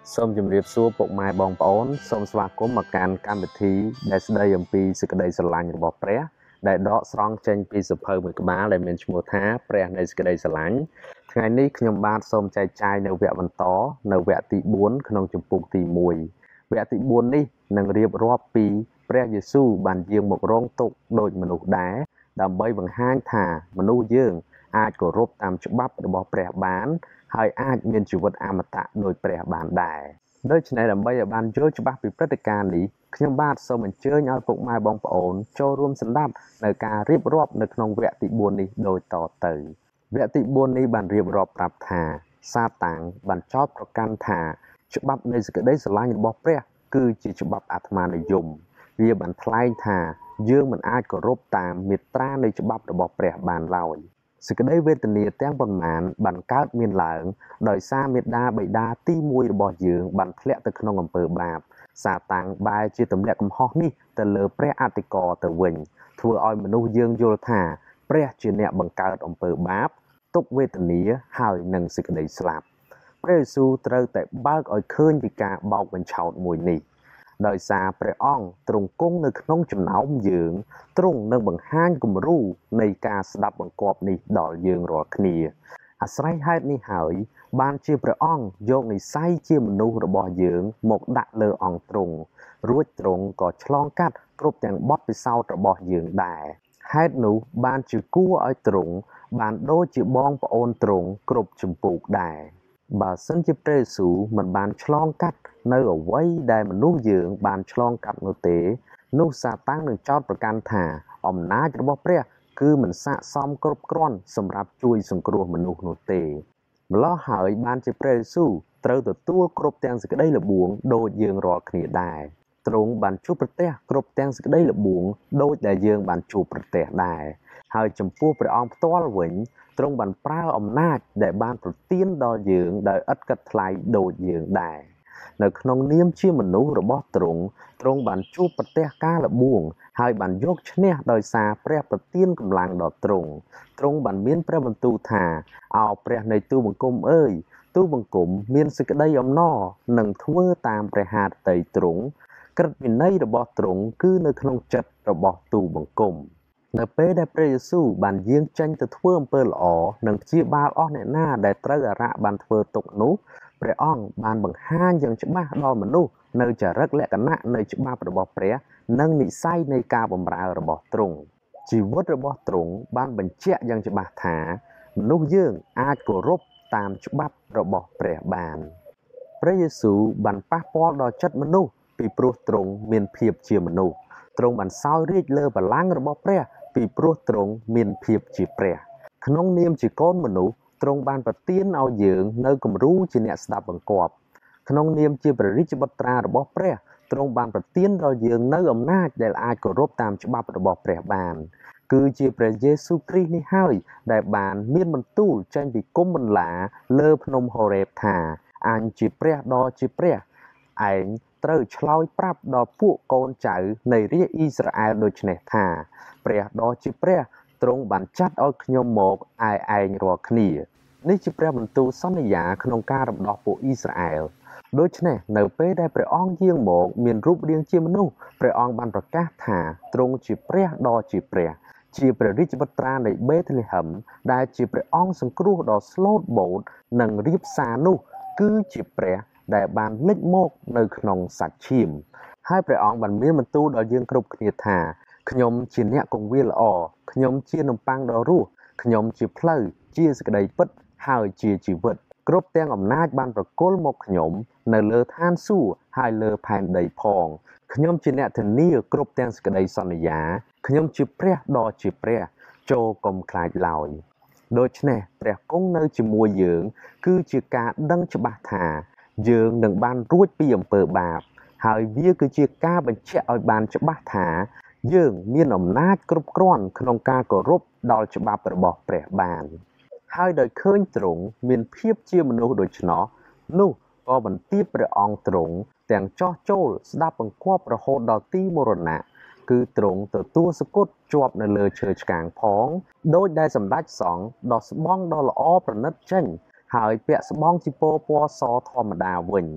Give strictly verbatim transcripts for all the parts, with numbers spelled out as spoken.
សូមជម្រាបសួរពុកម៉ែបងប្អូនសូមស្វាគមន៍មកកាន់កម្មវិធីដែលស្ដីអំពីសេចក្តីស្រឡាញ់របស់ព្រះដែលដកស្រង់ចេញពីសៀវភៅមួយក្បាលដែលមានឈ្មោះថាព្រះនៃសេចក្តីស្រឡាញ់ថ្ងៃនេះខ្ញុំបាទសូមចែកចាយនៅវគ្គបន្តនៅវគ្គទីបួនក្នុងជំពូកទីមួយវគ្គទីបួននេះនឹងរៀបរាប់ពីព្រះយេស៊ូវបានយាងមករងទុក្ខដូចមនុស្សដែរដើម្បីបង្ហាញថាមនុស្សយើងអាចគោរពតាមច្បាប់របស់ព្រះបានហើយអាចមានជីវិតអមតៈដោយព្រះបានដែរដូច្នេះដើម្បីឲ្យបានយល់ច្បាស់ពីព្រឹត្តិការណ៍នេះខ្ញុំបាទសូមអញ្ជើញឲ្យពុកម៉ែបងប្អូនចូលរួមស្ដាប់នៅការរៀបរាប់នៅក្នុងវគ្គទីបួននេះដូចតទៅវគ្គទីបួននេះបានរៀបរាប់ប្រាប់ថាសាតាំងបានចោទប្រកាន់ថាច្បាប់នៃសេចក្តីស្រឡាញ់របស់ព្រះគឺជាច្បាប់អាត្មានិយមវាបានថ្លែងថាយើងមិនអាចគោរពតាមមាត្រានៃច្បាប់របស់ព្រះបានឡើយសេចក្តីវេទនាទាំងប៉ុន្មានបានកើតមានឡើងដោយសារមេដាបិតាទីមួយរបស់យើងបានធ្លាក់ទៅក្នុងអំពើបាបសាតាំងបែរជាទម្លាក់កំហុសនេះទៅលើព្រះអធិការទៅវិញធ្វើឲ្យមនុស្សយើងយល់ថាព្រះជាអ្នកបង្កើតអំពើបាបទុក្ខវេទនាហើយនឹងសេចក្តីស្លាប់ព្រះយេស៊ូវត្រូវតែបើកឲ្យឃើញពីការបោកបញ្ឆោតមួយនេះដោយសារព្រះអង្គទ្រង់គង់នៅក្នុងចំណោមយើងទ្រង់នឹងបង្ហាញគំរូនៃការស្ដាប់បង្គាប់នេះដល់យើងរាល់គ្នាអាស្រ័យហេតុនេះហើយបានជាព្រះអង្គយកនិស្ស័យជាមនុស្សរបស់យើងមកដាក់លើអង្គទ្រង់រួចទ្រង់ក៏ឆ្លងកាត់គ្រប់ទាំងបទពិសោធន៍របស់យើងដែរហេតុនោះបានជាគួរឲ្យទ្រង់បានដូចជាបងប្អូនទ្រង់គ្រប់ចម្ពោះដែរបើសិនជាព្រះយេស៊ូវមិនបានឆ្លងកាត់នៅអ្វីដែលមនុស្សយើងបានឆ្លងកាត់នោះទេនោះសាតាំងនឹងចោទប្រកាន់ថាអំណាចរបស់ព្រះគឺមិនស័ក្តិសមគ្រប់គ្រាន់សម្រាប់ជួយសង្គ្រោះមនុស្សនោះទេម្ល៉េះហើយបានជាព្រះយេស៊ូវត្រូវទទួលគ្រប់ទាំងសេចក្តីល្បួងដូចយើងរាល់គ្នាដែរទ្រង់បានជួបប្រទះគ្រប់ទាំងសេចក្តីល្បួងដូចដែលយើងបានជួបប្រទះដែរហើយចំពោះព្រះអង្គផ្ទាល់វិញទ្រង់បានប្រើអំណាចដែលបានប្រទានដល់យើងដោយឥតគិតថ្លៃដូចយើងដែរនៅក្នុងនាមជាមនុស្សរបស់ទ្រង់ទ្រង់បានជួបប្រទះការល្បួងហើយបានយកឈ្នះដោយសារព្រះប្រទានកម្លាំងដល់ទ្រង់ទ្រង់បានមានព្រះបន្ទូលថាអោព្រះនៃទូលបង្គំអើយទូលបង្គំមានសេចក្តីអំណរនឹងធ្វើតាមព្រះハរតីទ្រង់ក្រឹតវិន័យរបស់ទ្រង់គឺនៅក្នុងចិត្តរបស់ទូលបង្គំនៅពេលដែលព្រះយេស៊ូវបានយាងចេញទៅធ្វើអំពើល្អនិងព្យាបាលអស់អ្នកណាដែលត្រូវអារក្សបានធ្វើទុក្ខនោះព្រះអង្គបានបង្ហាញយ៉ាងច្បាស់ដល់មនុស្សនៅចរិតលក្ខណៈនៃច្បាប់របស់ព្រះនិងនិស្ស័យនៃការបម្រើរបស់ទ្រង់ជីវិតរបស់ទ្រង់បានបញ្ជាក់យ៉ាងច្បាស់ថាមនុស្សយើងអាចគោរពតាមច្បាប់របស់ព្រះបានព្រះយេស៊ូវបានប៉ះពាល់ដល់ចិត្តមនុស្សពីព្រោះទ្រង់មានភាពជាមនុស្សទ្រង់បានសោយរាជ្យលើបល្ល័ង្ករបស់ព្រះពីព្រោះទ្រង់មានភាពជាព្រះក្នុងនាមជាកូនមនុស្សទ្រង់បានប្រទានឲ្យយើងនៅគំរូជាអ្នកស្ដាប់បង្គាប់ក្នុងនាមជាព្រះរាជបុត្រារបស់ព្រះទ្រង់បានប្រទានដល់យើងនៅអំណាចដែលអាចគោរពតាមច្បាប់របស់ព្រះបានគឺជាព្រះយេស៊ូវគ្រីស្ទនេះហើយដែលបានមានបន្ទូលចេញពីគុំបន្លាលើភ្នំហូរ៉េបថាអញជាព្រះដ៏ជាព្រះឯងត្រូវឆ្លើយប្រាប់ដល់ពួកកូនចៅនៃរាជអ៊ីស្រាអែលដូចនេះថាព្រះដ៏ជាព្រះទ្រង់បានចាត់ឲ្យខ្ញុំមកឯឯងរាល់គ្នានេះជាព្រះបន្ទូលសន្យាក្នុងការរំដោះពួកអ៊ីស្រាអែលដូច្នេះនៅពេលដែលព្រះអង្គយាងមកមានរូបរាងជាមនុស្សព្រះអង្គបានប្រកាសថាទ្រង់ជាព្រះដ៏ជាព្រះជាព្រះរាជបុត្រានៃបេតលេហឹមដែលជាព្រះអង្គសង្គ្រោះដ៏ស្លូតបូតនិងរៀបសារនោះគឺជាព្រះដែលបានលេចមកនៅក្នុងសាច់ឈាមហើយព្រះអង្គបានមានបន្ទូលដល់យើងគ្រប់គ្នាថាខ្ញុំជាអ្នកគង្វាលល្អខ្ញុំជានំប៉័ងដ៏រស់ខ្ញុំជាផ្លូវជាសេចក្តីពិតហើយជាជីវិតគ្រប់ទាំងអំណាចបានប្រគល់មកខ្ញុំនៅលើឋានសួគ៌ហើយលើផែនដីផងខ្ញុំជាអ្នកធានាគ្រប់ទាំងសេចក្តីសន្យាខ្ញុំជាព្រះដ៏ជាព្រះចូលកុំខ្លាចឡើយដូច្នេះព្រះគង់នៅជាមួយយើងគឺជាការដឹងច្បាស់ថាយើងនឹងបានរួចពីអំពើបាបហើយវាគឺជាការបញ្ជាក់ឲ្យបានច្បាស់ថាយើងមានអំណាចគ្រប់គ្រាន់ក្នុងការគោរពដល់ច្បាប់របស់ព្រះបានហើយដោយឃើញទ្រង់មានភាពជាមនុស្សដូច្នោះនោះក៏បន្ទាបព្រះអង្គទ្រង់ទាំងចោះចូលស្ដាប់បង្គាប់រហូតដល់ទីមរណៈគឺទ្រង់ទទួលសគត់ជាប់នៅលើឈើឆ្កាងផងដោយដែលសម្ដេចសង្ឃដោះស្បង់ដ៏ល្អប្រណិតចេញហើយពាក់ស្បង់ជីពរពណ៌សធម្មតាវិញ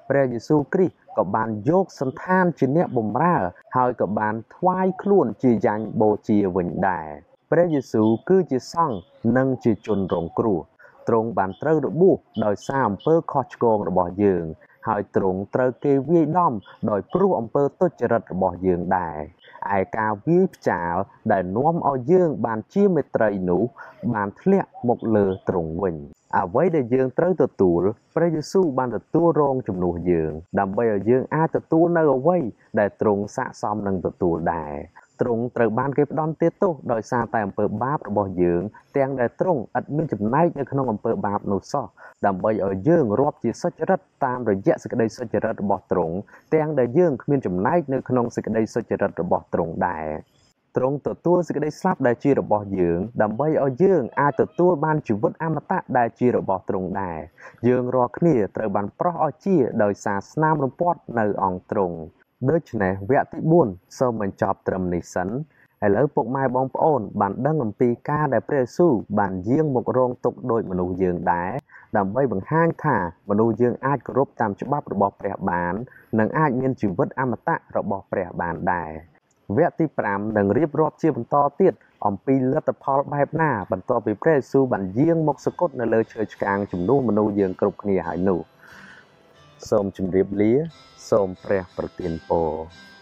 ព្រះយេស៊ូវគ្រីស្ទក៏បានយកសន្តានជាអ្នកបម្រើហើយក៏បានថ្វាយខ្លួនជាយ៉ាញ់បូជាវិញដែរព្រះយេស៊ូវគឺជាសង្ឃនិងជាជនរងគ្រោះទ្រង់បានត្រូវរបួសដោយសារអំពើខុសឆ្គងរបស់យើងហើយទ្រង់ត្រូវគេវាយដំដោយព្រោះអំពើទុច្ចរិតរបស់យើងដែរឯការវាយផ្ចាលដែលនាំឲ្យយើងបានជាមេត្រីនោះបានធ្លាក់មកលើទ្រង់វិញអ្វីដែលយើងត្រូវទទួលព្រះយេស៊ូវបានទទួលរងជំនួសយើងដើម្បីឲ្យយើងអាចទទួលនៅអ្វីដែលទ្រង់ស័ក្តិសមនឹងទទួលដែរទ្រង់ត្រូវបានគេផ្ដន្ទាទោសដោយសារតែអំពើបាបរបស់យើងទាំងដែលទ្រង់ឥតមានចំណែកនៅក្នុងអំពើបាបនោះសោះដើម្បីឲ្យយើងរាប់ជាសុចរិតតាមរយៈសេចក្តីសុចរិតរបស់ទ្រង់ទាំងដែលយើងគ្មានចំណែកនៅក្នុងសេចក្តីសុចរិតរបស់ទ្រង់ដែរទ្រង់ទទួលសេចក្តីស្លាប់ដែលជារបស់យើងដើម្បីឲ្យយើងអាចទទួលបានជីវិតអមតៈដែលជារបស់ទ្រង់ដែរយើងរាល់គ្នាត្រូវបានប្រោះឲ្យជាដោយសារស្នាមរំពាត់នៅអង្គទ្រង់ដូច្នេះវគ្គទីបួនសូមបញ្ចប់ត្រឹមនេះសិនឥឡូវពុកម៉ែបងប្អូនបានដឹងអំពីការដែលព្រះយេស៊ូវបានយាងមករងទុក្ខដោយមនុស្សយើងដែរដើម្បីបង្ហាញថាមនុស្សយើងអាចគោរពតាមច្បាប់របស់ព្រះបាននិងអាចមានជីវិតអមតៈរបស់ព្រះបានដែរវគ្គទីប្រាំនឹងរៀបរាប់ជាបន្តទៀតអំពីលទ្ធផលបែបណាបន្ទាប់ពីព្រះយេស៊ូវបានយាងមកសគត់នៅលើឈើឆ្កាងជំនួសមនុស្សយើងគ្រប់គ្នាហើយនោះសូមជម្រាបលាសូមព្រះប្រទានពរ